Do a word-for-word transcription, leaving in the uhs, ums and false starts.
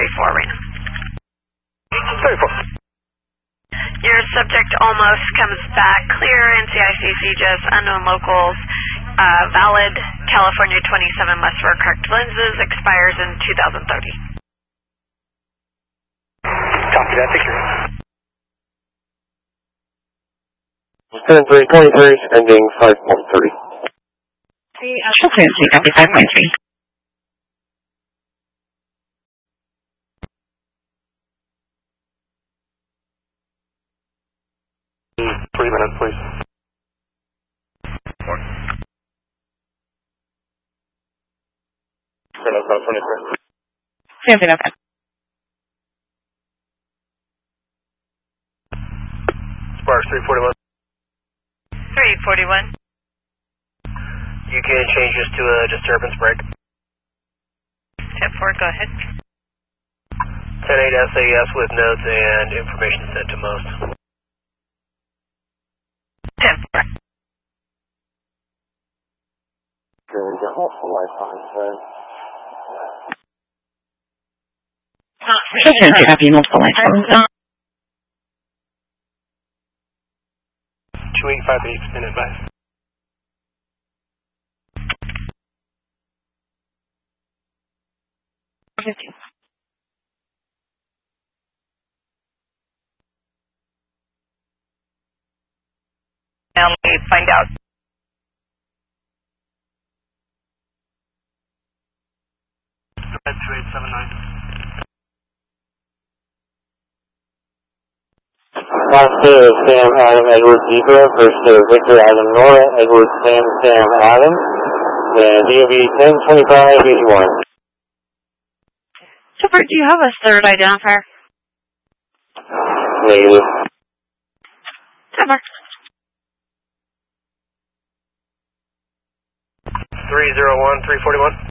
thirty-four right now. thirty-four. Your subject almost comes back clear, N C I C C just unknown locals, uh, valid, California twenty-seven must wear correct lenses, expires in two thousand thirty. Copy that, take care. seven three twenty-three, ending five point three. Frequency copy five point three. Three minutes, please. Minutes, about twenty-three. Something like that. Sparks three forty-one. three forty-one. You can change this to a disturbance break. ten four, go ahead. ten eight S A S with notes and information sent to most. ten four. Good, the whole Wi-Fi, sir. Frequency copy multiple lines. two eight five eight, spin advice. Now let me find out. Red two eight seven nine. Last day is Sam Adam Edward Zebra, first day of Victor Adam Nora Edward Sam Sam Adam, and D O B ten twenty-five eighty-one. Super, do you have a third identifier? Negative. Super. three zero one, three forty-one.